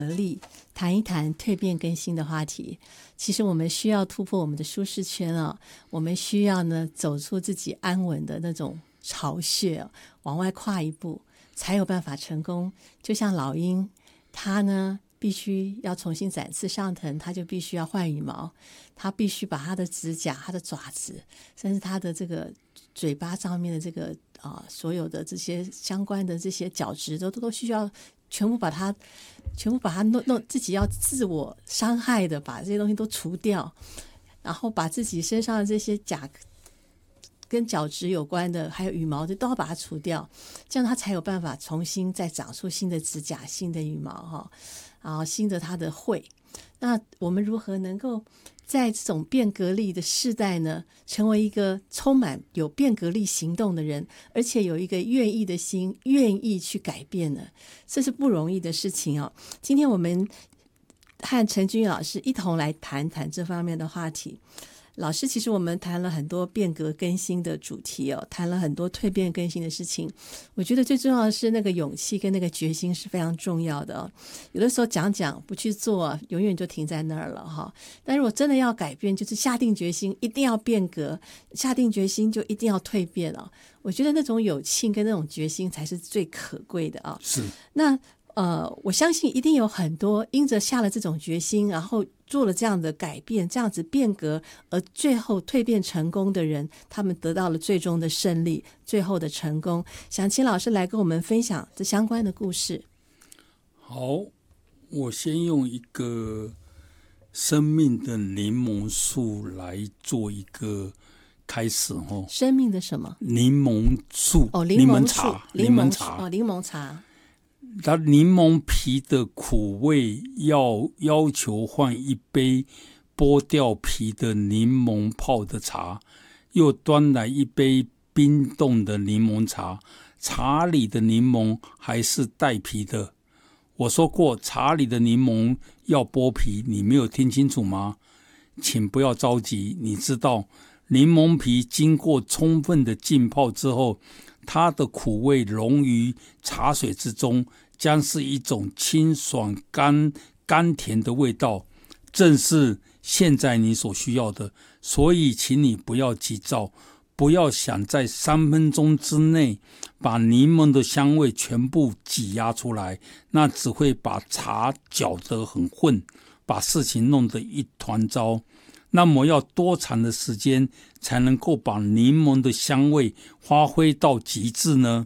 谈一谈蜕变更新的话题。其实我们需要突破我们的舒适圈啊，我们需要呢走出自己安稳的那种巢穴啊，往外跨一步，才有办法成功。就像老鹰，它呢必须要重新展翅上腾，它就必须要换羽毛，它必须把它的指甲、它的爪子，甚至它的这个嘴巴上面的这个所有的这些相关的这些角质都需要全部把它弄自己要自我伤害的把这些东西都除掉，然后把自己身上的这些甲跟角质有关的还有羽毛的都要把它除掉，这样它才有办法重新再长出新的指甲、新的羽毛然后新的它的喙。那我们如何能够在这种变革力的世代呢，成为一个充满有变革力行动的人，而且有一个愿意的心，愿意去改变呢？这是不容易的事情哦。今天我们和陈君老师一同来谈谈这方面的话题。老师，其实我们谈了很多变革更新的主题哦，谈了很多蜕变更新的事情。我觉得最重要的是那个勇气跟那个决心是非常重要的哦。有的时候讲不去做，永远就停在那儿了哈。但如果真的要改变，就是下定决心，一定要变革，下定决心就一定要蜕变哦。我觉得那种勇气跟那种决心才是最可贵的啊。 是。 那我相信一定有很多因着下了这种决心，然后做了这样的改变，这样子变革，而最后蜕变成功的人，他们得到了最终的胜利，最后的成功。想请老师来跟我们分享这相关的故事。 好，我先用一个生命的柠檬树来做一个开始哦。 生命的什么？ 柠檬树哦， 柠檬茶，柠檬茶哦，柠檬茶。 它柠檬皮的苦味要求换一杯剥掉皮的柠檬泡的茶，又端来一杯冰冻的柠檬茶，茶里的柠檬还是带皮的。我说过茶里的柠檬要剥皮，你没有听清楚吗？请不要着急，你知道柠檬皮经过充分的浸泡之后，它的苦味溶于茶水之中，将是一种清爽甘甜的味道，正是现在你所需要的。所以请你不要急躁，不要想在3分钟之内把柠檬的香味全部挤压出来，那只会把茶搅得很混，把事情弄得一团糟。那么要多长的时间才能够把柠檬的香味发挥到极致呢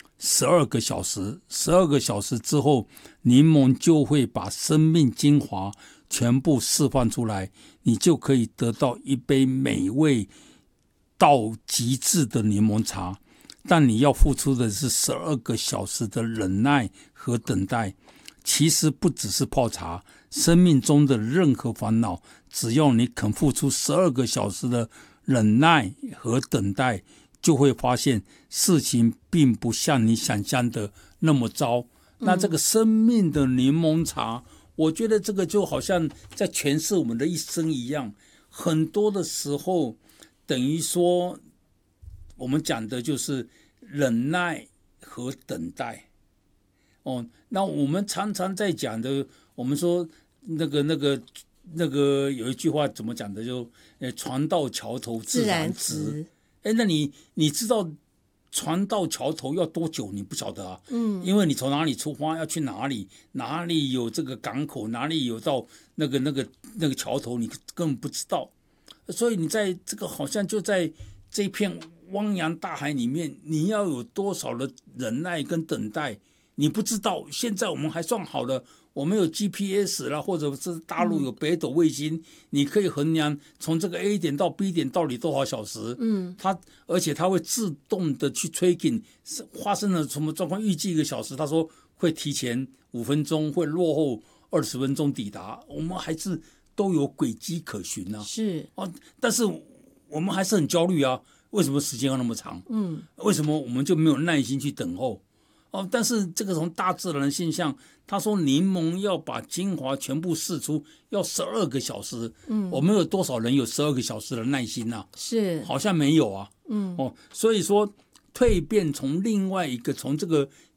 ？12个小时。12个小时之后，柠檬就会把生命精华全部释放出来，你就可以得到一杯美味到极致的柠檬茶。但你要付出的是12个小时的忍耐和等待。其实不只是泡茶，生命中的任何烦恼，只要你肯付出12个小时的忍耐和等待，就会发现事情并不像你想象的那么糟。那这个生命的柠檬茶，我觉得这个就好像在诠释我们的一生一样。很多的时候等于说我们讲的就是忍耐和等待那我们常常在讲的，我们说那个有一句话怎么讲的，就船到桥头自然直。那你知道船到桥头要多久？你不晓得啊。因为你从哪里出发要去哪里，哪里有这个港口，哪里有到那个桥头，你根本不知道。所以你在这个好像就在这片汪洋大海里面，你要有多少的忍耐跟等待，你不知道。现在我们还算好了，我们有 GPS 啦，或者是大陆有北斗卫星，你可以衡量从这个 A 点到 B 点到底多少小时。而且它会自动的去催紧，发生了什么状况，预计1个小时，他说会提前5分钟，会落后20分钟抵达。我们还是都有轨迹可循啊。 是但是我们还是很焦虑啊。为什么时间要那么长？为什么我们就没有耐心去等候？但是这个从大自然的现象，他说柠檬要把精华全部释出要12个小时。我们有多少人有12个小时的耐心啊？ 是好像没有啊。所以说蜕变从另外一个，从这个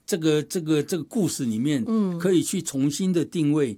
这个故事里面，可以去重新的定位